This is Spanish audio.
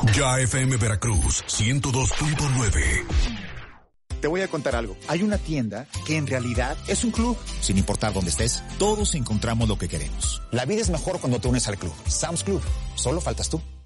Ya FM Veracruz 102.9. Te voy a contar algo. Hay una tienda que en realidad es un club. Sin importar dónde estés, todos encontramos lo que queremos. La vida es mejor cuando te unes al club. Sam's Club. Solo faltas tú.